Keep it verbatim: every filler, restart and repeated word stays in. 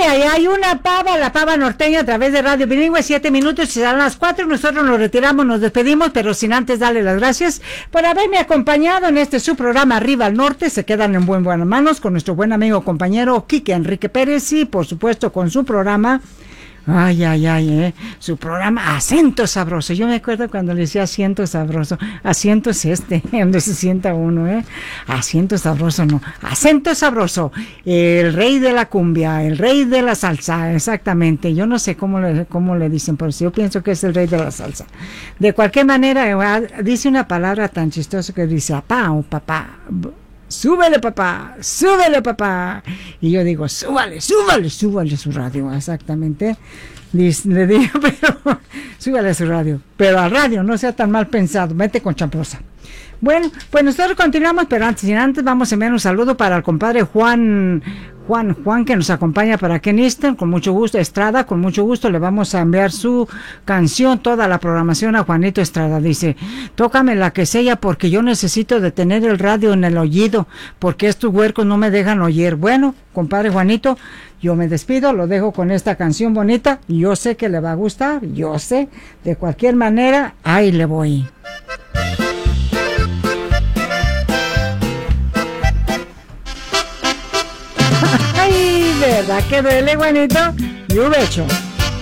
ay, ay, una pava, la pava norteña a través de Radio Bilingüe, siete minutos, y serán las cuatro, nosotros nos retiramos, nos despedimos, pero sin antes darle las gracias por haberme acompañado en este su programa Arriba al Norte. Se quedan en buen buenas manos con nuestro buen amigo compañero Quique Enrique Pérez y por supuesto con su programa, ay, ay, ay, eh, su programa Acento Sabroso. Yo me acuerdo cuando le decía asiento sabroso, asiento es este, donde se sienta uno, eh, asiento sabroso no, acento sabroso, el rey de la cumbia, el rey de la salsa, exactamente. Yo no sé cómo le, cómo le dicen, pero yo pienso que es el rey de la salsa. De cualquier manera, dice una palabra tan chistosa que dice, apá o papá, súbele papá, súbele papá. Y yo digo, súbale, súbale, súbale su radio, exactamente. Dice, le digo, pero súbale su radio, pero al radio, no sea tan mal pensado, vete con champrosa. Bueno, pues nosotros continuamos, pero antes y antes vamos a enviar un saludo para el compadre Juan, Juan, Juan, que nos acompaña para aquí en Eastern, con mucho gusto, Estrada, con mucho gusto le vamos a enviar su canción, toda la programación a Juanito Estrada. Dice, tócame la que sea porque yo necesito de tener el radio en el oído, porque estos huercos no me dejan oír. Bueno, compadre Juanito, yo me despido, lo dejo con esta canción bonita, yo sé que le va a gustar, yo sé, de cualquier manera, ahí le voy. Ay, ¿verdad que duele, Juanito? Yo hecho.